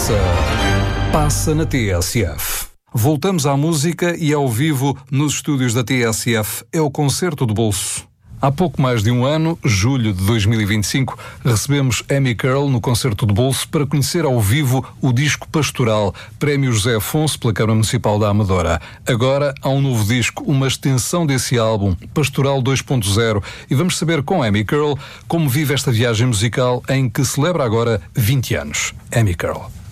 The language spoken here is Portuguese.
Passa na TSF. Voltamos à música e ao vivo nos estúdios da TSF. É o Concerto de Bolso. Há pouco mais de um ano, julho de 2025, recebemos Amy Curl no Concerto de Bolso para conhecer ao vivo o disco Pastoral, Prémio José Afonso pela Câmara Municipal da Amadora. Agora há um novo disco, uma extensão desse álbum, Pastoral 2.0, e vamos saber com Amy Curl como vive esta viagem musical em que celebra agora 20 anos. Amy Curl.